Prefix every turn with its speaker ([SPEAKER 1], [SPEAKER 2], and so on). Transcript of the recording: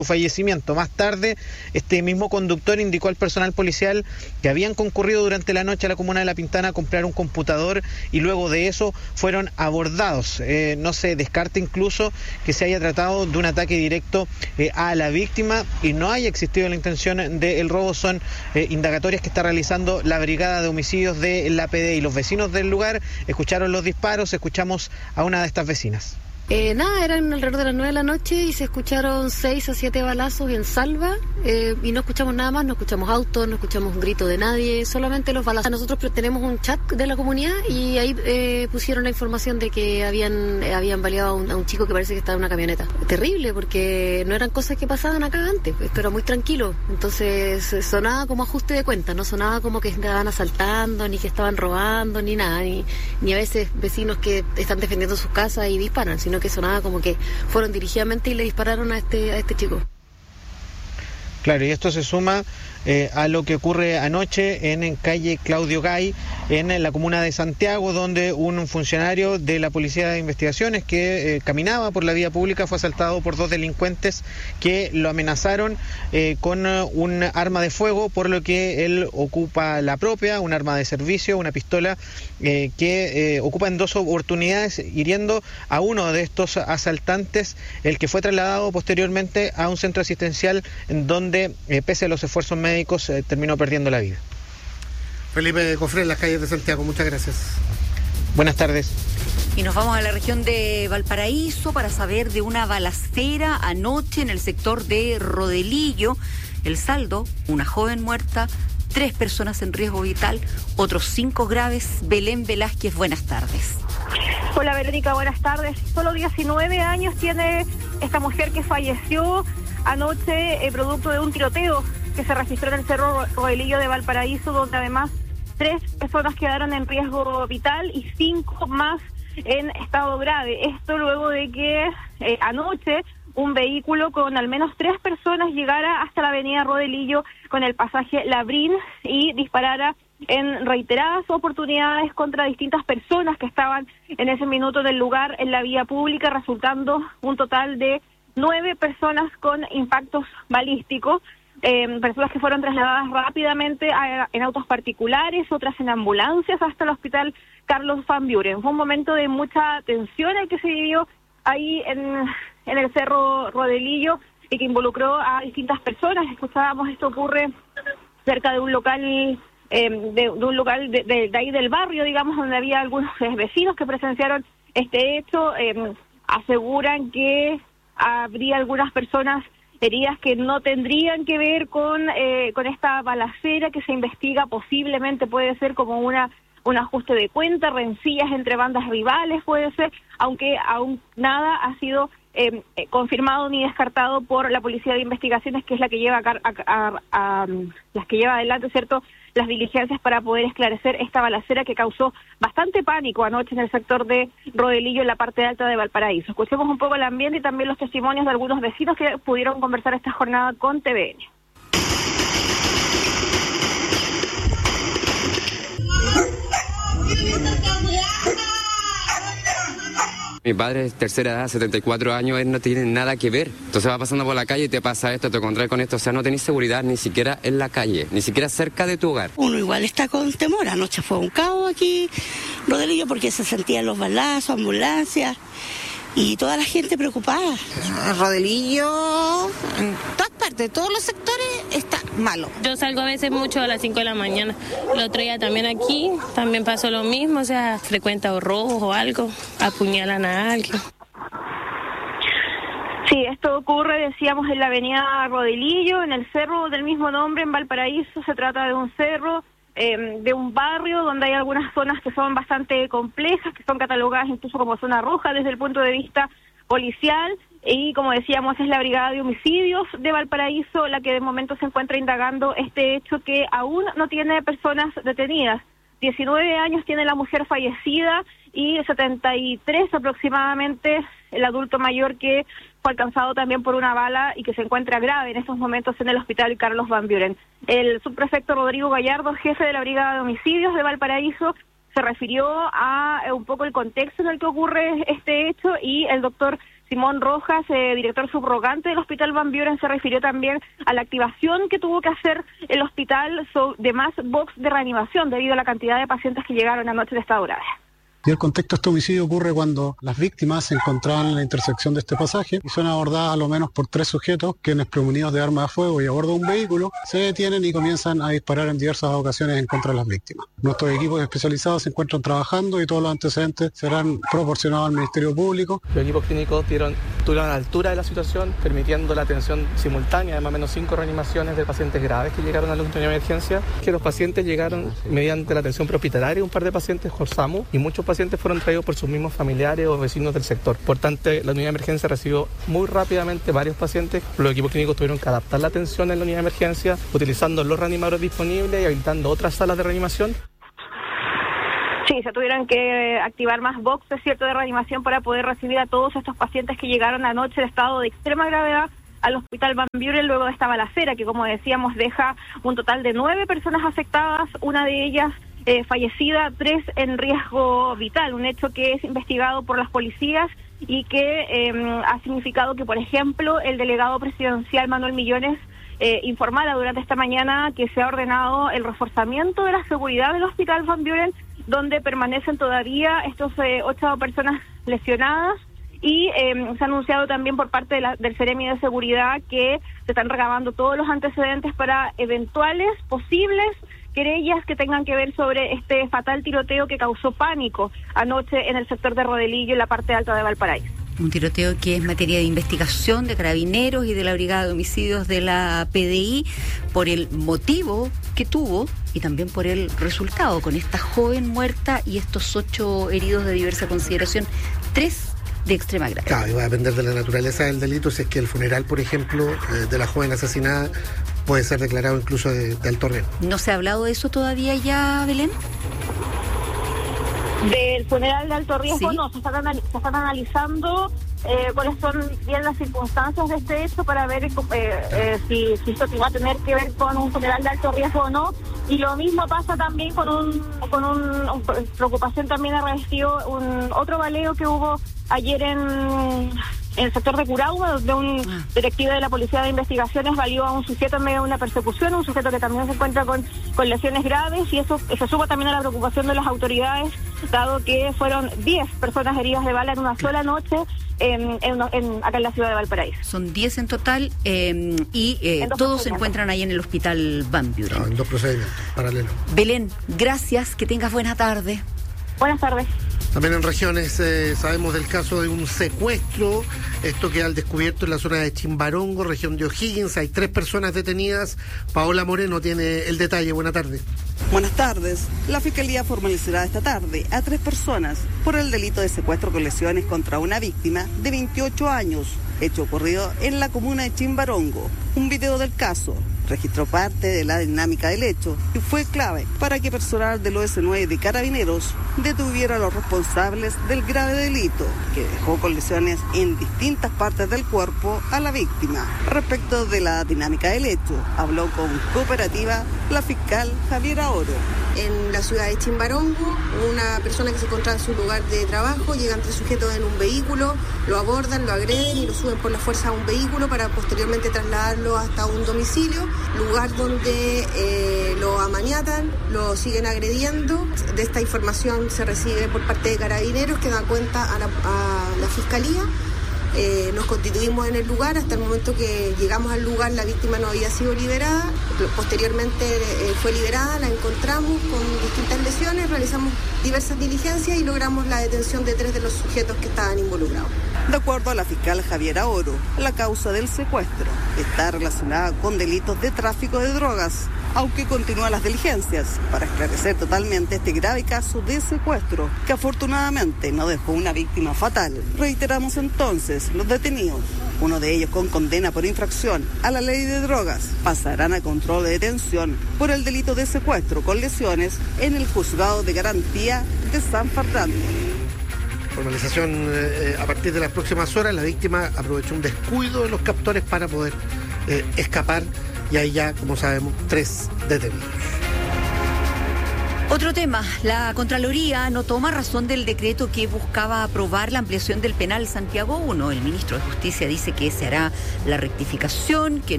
[SPEAKER 1] fallecimiento. Más tarde, este mismo conductor indicó al personal policial que habían concurrido durante la noche a la comuna de La Pintana a comprar un computador y luego de eso fueron abordados. No se descarta incluso que se haya tratado de un ataque directo a la víctima y no haya existido la intención del robo. Son indagatorias que está realizando la Brigada de Homicidios de la PD y los vecinos del lugar escucharon los disparos. Escuchamos a una de estas vecinas.
[SPEAKER 2] Eran alrededor de las 9 de la noche y se escucharon 6 a 7 balazos en Salva y no escuchamos nada más, no escuchamos autos, no escuchamos un grito de nadie, solamente los balazos. Nosotros tenemos un chat de la comunidad y ahí pusieron la información de que habían baleado a un chico que parece que estaba en una camioneta. Terrible, porque no eran cosas que pasaban acá antes, esto era muy tranquilo, entonces sonaba como ajuste de cuentas, no sonaba como que estaban asaltando, ni que estaban robando, ni nada, ni a veces vecinos que están defendiendo sus casas y disparan, sino que sonaba como que fueron dirigidamente y le dispararon a este chico.
[SPEAKER 1] Claro, y esto se suma a lo que ocurre anoche en calle Claudio Gay, en la comuna de Santiago, donde un funcionario de la Policía de Investigaciones que caminaba por la vía pública fue asaltado por 2 delincuentes que lo amenazaron con un arma de fuego, por lo que él ocupa la propia, un arma de servicio, una pistola que ocupa en 2 oportunidades, hiriendo a uno de estos asaltantes, el que fue trasladado posteriormente a un centro asistencial en donde, pese a los esfuerzos médicos, terminó perdiendo la vida.
[SPEAKER 3] Felipe Cofré, en las calles de Santiago, muchas gracias.
[SPEAKER 1] Buenas tardes.
[SPEAKER 4] Y nos vamos a la región de Valparaíso para saber de una balacera anoche en el sector de Rodelillo. El saldo, una joven muerta, 3 personas en riesgo vital, otros 5 graves. Belén Velázquez, buenas tardes.
[SPEAKER 5] Hola Verónica, buenas tardes. Solo 19 años tiene esta mujer que falleció anoche producto de un tiroteo que se registró en el Cerro Rodelillo de Valparaíso, donde además 3 personas quedaron en riesgo vital y 5 más en estado grave. Esto luego de que anoche un vehículo con al menos 3 personas llegara hasta la avenida Rodelillo con el pasaje Labrín y disparara en reiteradas oportunidades contra distintas personas que estaban en ese minuto del lugar en la vía pública, resultando un total de 9 personas con impactos balísticos. Personas que fueron trasladadas rápidamente en autos particulares, otras en ambulancias hasta el hospital Carlos Van Buren. Fue un momento de mucha tensión el que se vivió ahí en el Cerro Rodelillo y que involucró a distintas personas. Escuchábamos, esto ocurre cerca de un local de ahí del barrio, digamos, donde había algunos vecinos que presenciaron este hecho. Aseguran que habría algunas personas heridas que no tendrían que ver con esta balacera que se investiga. Posiblemente puede ser como un ajuste de cuenta, rencillas entre bandas rivales puede ser, aunque aún nada ha sido confirmado ni descartado por la Policía de Investigaciones, que es la que lleva las que lleva adelante, ¿cierto?, las diligencias para poder esclarecer esta balacera que causó bastante pánico anoche en el sector de Rodelillo, en la parte alta de Valparaíso. Escuchemos un poco el ambiente y también los testimonios de algunos vecinos que pudieron conversar esta jornada con TVN.
[SPEAKER 6] Mi padre es tercera edad, 74 años, él no tiene nada que ver. Entonces va pasando por la calle y te pasa esto, te encontrás con esto. O sea, no tenés seguridad ni siquiera en la calle, ni siquiera cerca de tu hogar.
[SPEAKER 7] Uno igual está con temor. Anoche fue un caos aquí, Rodelillo, porque se sentían los balazos, ambulancias y toda la gente preocupada.
[SPEAKER 8] Rodelillo, en todas partes, todos los sectores está malo.
[SPEAKER 9] Yo salgo a veces mucho a las 5 de la mañana. El otro día también aquí, también pasó lo mismo, o sea, frecuenta o robos o algo, apuñalan a alguien.
[SPEAKER 5] Sí, esto ocurre, decíamos, en la avenida Rodelillo, en el cerro del mismo nombre, en Valparaíso. Se trata de un cerro, de un barrio donde hay algunas zonas que son bastante complejas, que son catalogadas incluso como zona roja desde el punto de vista policial, y como decíamos es la Brigada de Homicidios de Valparaíso la que de momento se encuentra indagando este hecho que aún no tiene personas detenidas. 19 años tiene la mujer fallecida y 73 aproximadamente el adulto mayor que fue alcanzado también por una bala y que se encuentra grave en estos momentos en el hospital Carlos Van Buren. El subprefecto Rodrigo Gallardo, jefe de la Brigada de Homicidios de Valparaíso, se refirió a un poco el contexto en el que ocurre este hecho, y el doctor Simón Rojas, director subrogante del Hospital Van Buren, se refirió también a la activación que tuvo que hacer el hospital de más box de reanimación debido a la cantidad de pacientes que llegaron anoche de estado grave.
[SPEAKER 10] Y el contexto de este homicidio ocurre cuando las víctimas se encontraban en la intersección de este pasaje y son abordadas a lo menos por 3 sujetos quienes, premunidos de armas de fuego y a bordo de un vehículo, se detienen y comienzan a disparar en diversas ocasiones en contra de las víctimas. Nuestros equipos especializados se encuentran trabajando y todos los antecedentes serán proporcionados al Ministerio Público.
[SPEAKER 11] Los equipos clínicos estuvieron a la altura de la situación, permitiendo la atención simultánea de más o menos 5 reanimaciones de pacientes graves que llegaron a la unidad de emergencia, que los pacientes llegaron mediante la atención prehospitalaria, un par de pacientes por SAMU y muchos pacientes fueron traídos por sus mismos familiares o vecinos del sector. Por tanto, la unidad de emergencia recibió muy rápidamente varios pacientes. Los equipos clínicos tuvieron que adaptar la atención en la unidad de emergencia, utilizando los reanimadores disponibles y habilitando otras salas de reanimación.
[SPEAKER 5] Sí, se tuvieron que activar más boxes, ¿cierto?, de reanimación para poder recibir a todos estos pacientes que llegaron anoche de estado de extrema gravedad al Hospital Van Buren luego de esta balacera que, como decíamos, deja un total de 9 personas afectadas, una de ellas fallecida, 3 en riesgo vital, un hecho que es investigado por las policías y que ha significado que, por ejemplo, el delegado presidencial Manuel Millones informara durante esta mañana que se ha ordenado el reforzamiento de la seguridad del Hospital Van Buren, donde permanecen todavía estos 8 personas lesionadas. Y se ha anunciado también por parte del Seremi de Seguridad que se están recabando todos los antecedentes para eventuales, posibles querellas que tengan que ver sobre este fatal tiroteo que causó pánico anoche en el sector de Rodelillo, en la parte alta de Valparaíso.
[SPEAKER 4] Un tiroteo que es materia de investigación de Carabineros y de la Brigada de Homicidios de la PDI por el motivo que tuvo y también por el resultado, con esta joven muerta y estos 8 heridos de diversa consideración, 3 de extrema gravedad.
[SPEAKER 3] Claro, y va a depender de la naturaleza del delito, si es que el funeral, por ejemplo, de la joven asesinada puede ser declarado incluso de alto riesgo.
[SPEAKER 4] ¿No se ha hablado de eso todavía ya, Belén?
[SPEAKER 5] Del funeral de alto riesgo,
[SPEAKER 4] ¿sí?
[SPEAKER 5] No, se están analizando cuáles son bien las circunstancias de este hecho para ver si esto va a tener que ver con un funeral de alto riesgo o no. Y lo mismo pasa también con preocupación también ha revestido otro baleo que hubo ayer en el sector de Curauma, donde un detective de la Policía de Investigaciones valió a un sujeto en medio de una persecución, un sujeto que también se encuentra con lesiones graves, y eso se suma también a la preocupación de las autoridades, dado que fueron 10 personas heridas de bala en una sola noche acá en la ciudad de Valparaíso.
[SPEAKER 4] Son 10 en total y todos se encuentran ahí en el Hospital Van Buren.
[SPEAKER 3] No, en 2 procedimientos paralelos.
[SPEAKER 4] Belén, gracias, que tengas buena tarde.
[SPEAKER 5] Buenas tardes.
[SPEAKER 3] También en regiones sabemos del caso de un secuestro, esto queda al descubierto en la zona de Chimbarongo, región de O'Higgins, hay 3 personas detenidas. Paola Moreno tiene el detalle, buena tarde.
[SPEAKER 12] Buenas tardes. La Fiscalía formalizará esta tarde a 3 personas por el delito de secuestro con lesiones contra una víctima de 28 años, hecho ocurrido en la comuna de Chimbarongo. Un video del caso registró parte de la dinámica del hecho y fue clave para que personal del OS9 de Carabineros detuviera a los responsables del grave delito, que dejó con lesiones en distintas partes del cuerpo a la víctima. Respecto de la dinámica del hecho, habló con Cooperativa la fiscal Javiera Oro.
[SPEAKER 13] En la ciudad de Chimbarongo, una persona que se encontraba en su lugar de trabajo, llegan 3 sujetos en un vehículo, lo abordan, lo agreden y lo suben por la fuerza a un vehículo para posteriormente trasladarlo hasta un domicilio, lugar donde lo amaniatan, lo siguen agrediendo. De esta información se recibe por parte de Carabineros, que da cuenta a la Fiscalía. Nos constituimos en el lugar. Hasta el momento que llegamos al lugar la víctima no había sido liberada, posteriormente fue liberada, la encontramos con distintas lesiones, realizamos diversas diligencias y logramos la detención de 3 de los sujetos que estaban involucrados.
[SPEAKER 12] De acuerdo a la fiscal Javiera Oro, la causa del secuestro está relacionada con delitos de tráfico de drogas, aunque continúan las diligencias para esclarecer totalmente este grave caso de secuestro, que afortunadamente no dejó una víctima fatal. Reiteramos entonces, los detenidos, uno de ellos con condena por infracción a la ley de drogas, pasarán a control de detención por el delito de secuestro con lesiones en el Juzgado de Garantía de San Fernando.
[SPEAKER 3] Formalización a partir de las próximas horas. La víctima aprovechó un descuido de los captores para poder escapar y hay ya, como sabemos, 3 detenidos.
[SPEAKER 4] Otro tema, la Contraloría no toma razón del decreto que buscaba aprobar la ampliación del penal Santiago I. El ministro de Justicia dice que se hará la rectificación, que